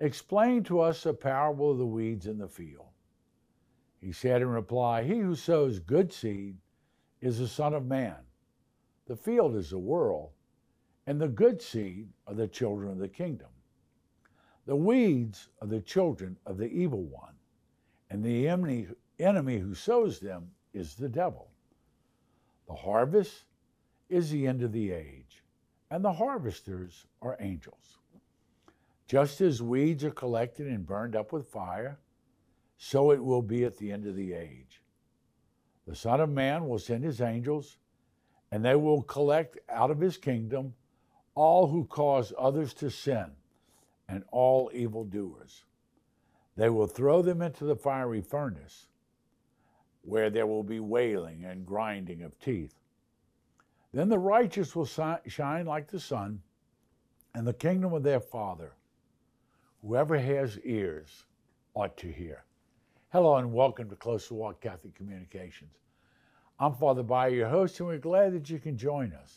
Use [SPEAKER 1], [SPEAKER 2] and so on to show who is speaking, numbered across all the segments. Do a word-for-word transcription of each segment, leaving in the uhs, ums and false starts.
[SPEAKER 1] Explain to us the parable of the weeds in the field. He said in reply, He who sows good seed is the Son of Man. The field is the world, and the good seed are the children of the kingdom. The weeds are the children of the evil one, and the enemy, enemy who sows them is the devil. The harvest is the end of the age, and the harvesters are angels. Just as weeds are collected and burned up with fire, so it will be at the end of the age. The Son of Man will send his angels, and they will collect out of his kingdom all who cause others to sin and all evildoers. They will throw them into the fiery furnace, where there will be wailing and grinding of teeth. Then the righteous will shine like the sun in the kingdom of their Father. Whoever has ears ought to hear. Hello and welcome to Close to Walk Catholic Communications. I'm Father Bayer, your host, and we're glad that you can join us.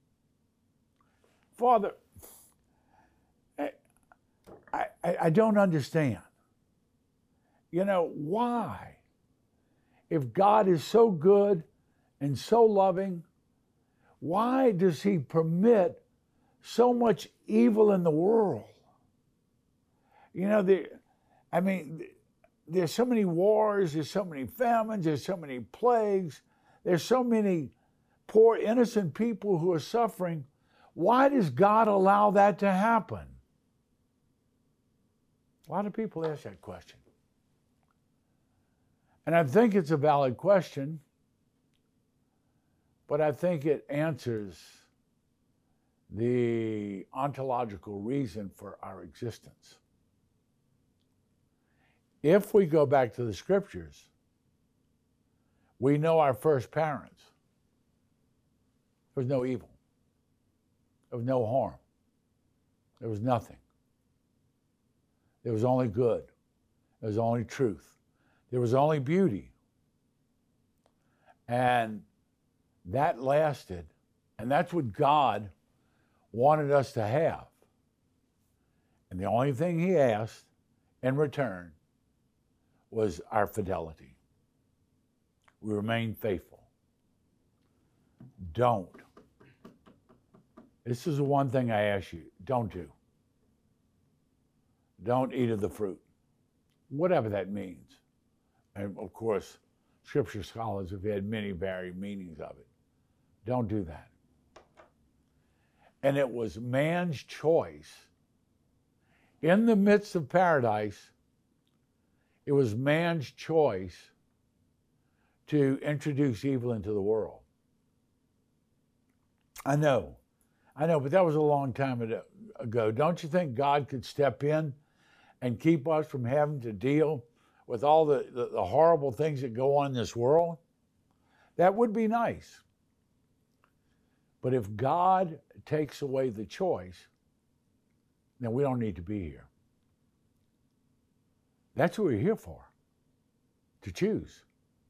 [SPEAKER 1] Father, I, I, I don't understand. You know, why? If God is so good and so loving, why does he permit so much evil in the world? You know, the, I mean, there's so many wars, there's so many famines, there's so many plagues, there's so many poor innocent people who are suffering. Why does God allow that to happen? A lot of people ask that question. And I think it's a valid question, but I think it answers the ontological reason for our existence. If we go back to the scriptures, we know our first parents. There was no evil. There was no harm. There was nothing. There was only good. There was only truth. There was only beauty. And that lasted. And that's what God wanted us to have. And the only thing he asked in return was our fidelity. We remain faithful. Don't. This is the one thing I ask you, don't do. Don't eat of the fruit, whatever that means. And of course, scripture scholars have had many varied meanings of it. Don't do that. And it was man's choice. In the midst of paradise, it was man's choice to introduce evil into the world. I know, I know, but that was a long time ago. Don't you think God could step in and keep us from having to deal with all the, the, the horrible things that go on in this world? That would be nice. But if God takes away the choice, then we don't need to be here. That's what we're here for, to choose.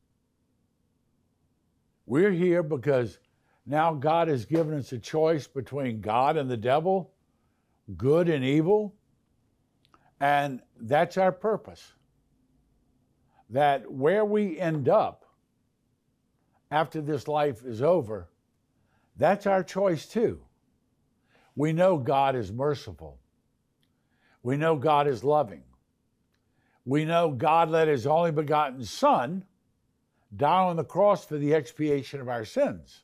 [SPEAKER 1] We're here because now God has given us a choice between God and the devil, good and evil, and that's our purpose. That where we end up after this life is over, that's our choice too. We know God is merciful. We know God is loving. We know God let his only begotten Son die on the cross for the expiation of our sins.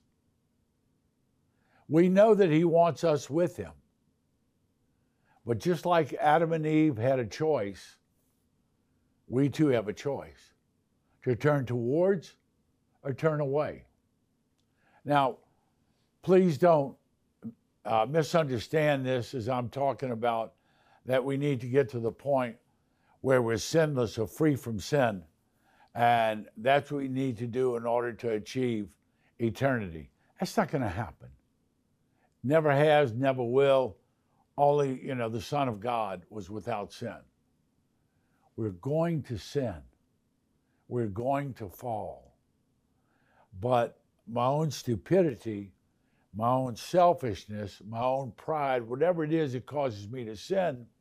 [SPEAKER 1] We know that he wants us with him. But just like Adam and Eve had a choice, we too have a choice to turn towards or turn away. Now, please don't uh, misunderstand this as I'm talking about that we need to get to the point where we're sinless or free from sin. And that's what we need to do in order to achieve eternity. That's not going to happen. Never has, never will. Only, you know, the Son of God was without sin. We're going to sin. We're going to fall. But my own stupidity, my own selfishness, my own pride, whatever it is that causes me to sin,